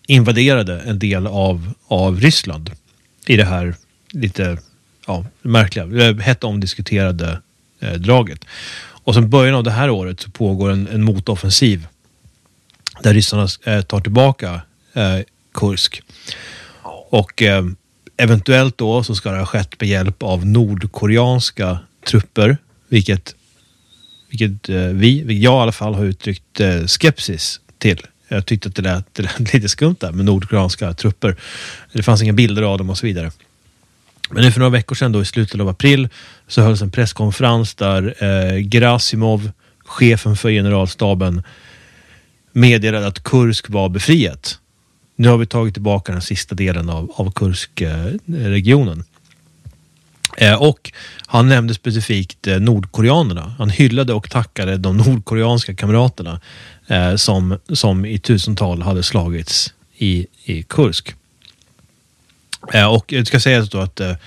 invaderade en del av Ryssland i det här lite märkliga, hett omdiskuterade draget. Och som början av det här året så pågår en motoffensiv där ryssarna tar tillbaka Kursk. Och eventuellt då så ska det ha skett med hjälp av nordkoreanska trupper, vilket jag i alla fall har uttryckt skepsis till. Jag tyckte att det lät lite skumt där med nordkoreanska trupper. Det fanns inga bilder av dem och så vidare. Men nu för några veckor sedan då i slutet av april så hölls en presskonferens där Gerasimov, chefen för generalstaben, meddelade att Kursk var befriat. Nu har vi tagit tillbaka den sista delen av Kursk-regionen. Och han nämnde specifikt nordkoreanerna. Han hyllade och tackade de nordkoreanska kamraterna som i tusental hade slagits i Kursk. Och jag ska säga så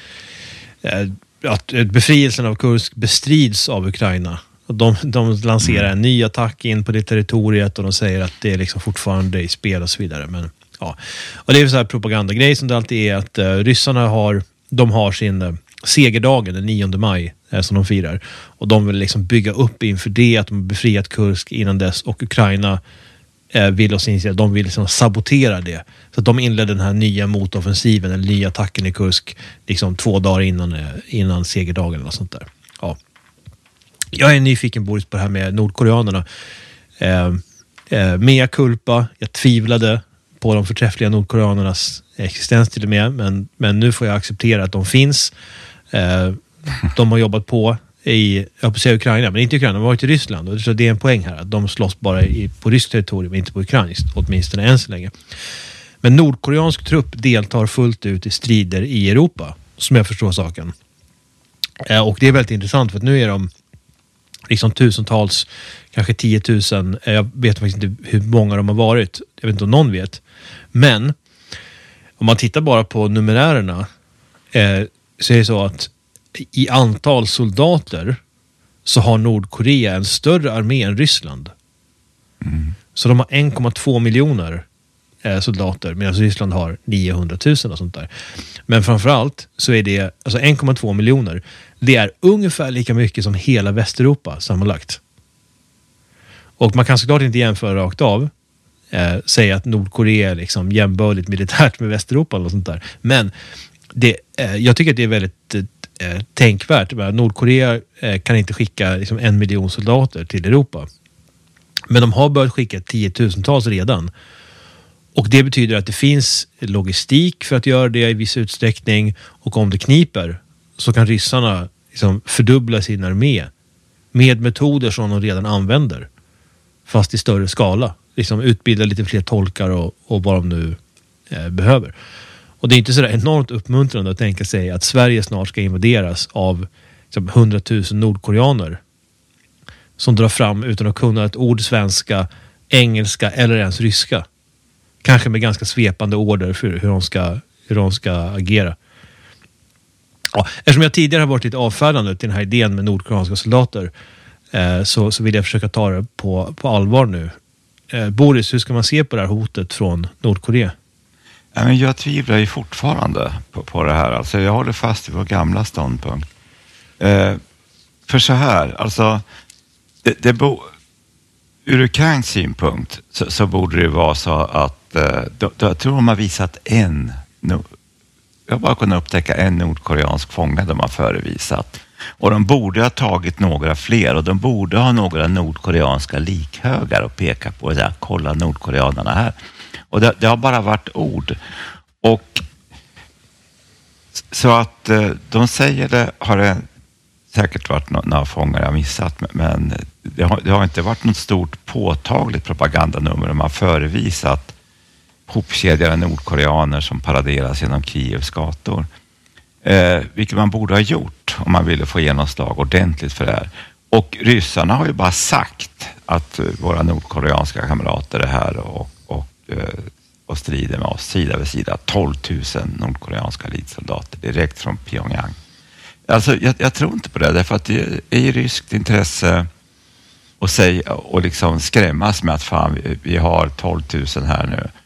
att befrielsen av Kursk bestrids av Ukraina. De lanserar en ny attack in på det territoriet och de säger att det är liksom fortfarande i spel och så vidare. Men ja, och det är så här propagandagrej som det alltid är, att ryssarna har sin segerdagen den 9 maj som de firar. Och de vill liksom bygga upp inför det att de har befriat Kursk innan dess, och Ukraina vill oss inse att de vill liksom sabotera det. Så att de inledde den här nya motoffensiven, eller nya attacken i Kursk liksom 2 dagar innan segerdagen eller sånt där. Ja. Jag är nyfiken, Boris, på det här med nordkoreanerna. Mea culpa, jag tvivlade på de förträffliga nordkoreanernas existens till och med, men nu får jag acceptera att de finns. De har jobbat på jag får säga Ukraina, men inte Ukraina, de har varit i Ryssland, så det är en poäng här att de slåss bara på ryskt territorium, inte på ukrainskt, åtminstone än så länge. Men nordkoreansk trupp deltar fullt ut i strider i Europa, som jag förstår saken. Och det är väldigt intressant, för att nu är de liksom tusentals, kanske 10 000, jag vet faktiskt inte hur många de har varit, jag vet inte om någon vet, men om man tittar bara på numerärerna så är det så att i antal soldater så har Nordkorea en större armé än Ryssland. Så de har 1,2 miljoner soldater, medan Ryssland har 900 000 och sånt där. Men framförallt så är det, alltså 1,2 miljoner, det är ungefär lika mycket som hela Västeuropa sammanlagt. Och man kan såklart inte jämföra rakt av, säga att Nordkorea är liksom jämbördigt militärt med Västeuropa eller sånt där. Men jag tycker att det är väldigt tänkvärt. Nordkorea kan inte skicka liksom 1 miljon soldater till Europa. Men de har börjat skicka 10 000-tals redan. Och det betyder att det finns logistik för att göra det i viss utsträckning. Och om det kniper så kan ryssarna liksom fördubbla sin armé med metoder som de redan använder. Fast i större skala. Liksom utbilda lite fler tolkar och vad de nu behöver. Och det är inte så enormt uppmuntrande att tänka sig att Sverige snart ska invaderas av liksom 100 000 nordkoreaner som drar fram utan att kunna ett ord svenska, engelska eller ens ryska. Kanske med ganska svepande order för hur de ska agera. Ja, eftersom jag tidigare har varit lite avfärdande till den här idén med nordkoreanska soldater så vill jag försöka ta det på allvar nu. Boris, hur ska man se på det här hotet från Nordkorea? Ja, men jag tvivlar ju fortfarande på det här. Alltså jag håller fast vid vår gamla ståndpunkt. För så här, alltså ur ukrainsk synpunkt så borde det vara så att jag tror de har visat jag har bara kunnat upptäcka en nordkoreansk fånge de har förevisat. Och de borde ha tagit några fler, och de borde ha några nordkoreanska likhögar och peka på det. Kolla nordkoreanerna här. Och det har bara varit ord. Och så att de säger det har det säkert varit några fångar jag missat, men det har inte varit något stort påtagligt propagandanummer. De har förevisat hopkedjade nordkoreaner som paraderas genom Kievs gator. Vilket man borde ha gjort om man ville få genomslag ordentligt för det här. Och ryssarna har ju bara sagt att våra nordkoreanska kamrater är här och strider med oss sida vid sida. 12 000 nordkoreanska elitsoldater direkt från Pyongyang. Alltså jag tror inte på det, därför att det är i ryskt intresse och liksom skrämmas med att fan vi har 12 000 här nu.